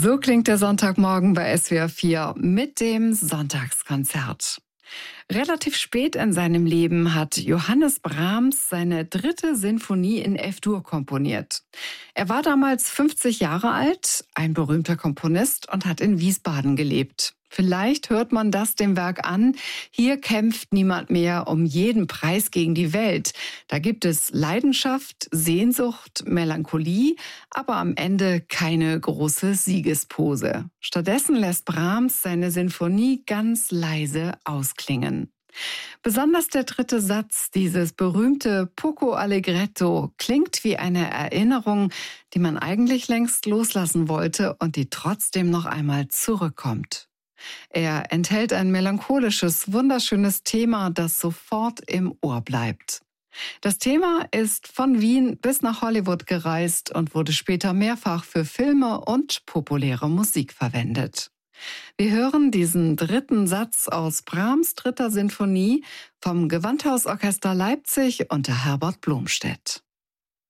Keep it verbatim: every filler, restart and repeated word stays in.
So klingt der Sonntagmorgen bei S W R vier mit dem Sonntagskonzert. Relativ spät in seinem Leben hat Johannes Brahms seine dritte Sinfonie in F-Dur komponiert. Er war damals fünfzig Jahre alt, ein berühmter Komponist und hat in Wiesbaden gelebt. Vielleicht hört man das dem Werk an. Hier kämpft niemand mehr um jeden Preis gegen die Welt. Da gibt es Leidenschaft, Sehnsucht, Melancholie, aber am Ende keine große Siegespose. Stattdessen lässt Brahms seine Sinfonie ganz leise ausklingen. Besonders der dritte Satz, dieses berühmte Poco Allegretto, klingt wie eine Erinnerung, die man eigentlich längst loslassen wollte und die trotzdem noch einmal zurückkommt. Er enthält ein melancholisches, wunderschönes Thema, das sofort im Ohr bleibt. Das Thema ist von Wien bis nach Hollywood gereist und wurde später mehrfach für Filme und populäre Musik verwendet. Wir hören diesen dritten Satz aus Brahms' dritter Sinfonie vom Gewandhausorchester Leipzig unter Herbert Blomstedt.